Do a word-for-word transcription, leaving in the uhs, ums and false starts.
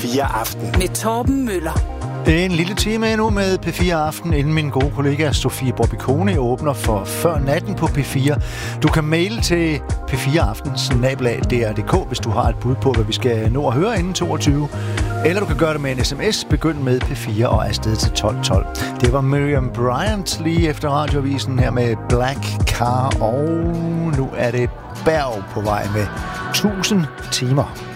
fire Aften. Med Torben Møller. En lille time endnu med P fire Aften, inden min gode kollega Sofie Borbicone åbner for Før Natten på P fire. Du kan maile til p fire aften snabel-a d r punktum d k, hvis du har et bud på, hvad vi skal nå at høre inden toogtyve. Eller du kan gøre det med en sms. Begynd med P fire og afsted til tolv tolv. Det var Miriam Bryant lige efter radioavisen her med Black Car. Og nu er det Berg på vej med tusind timer.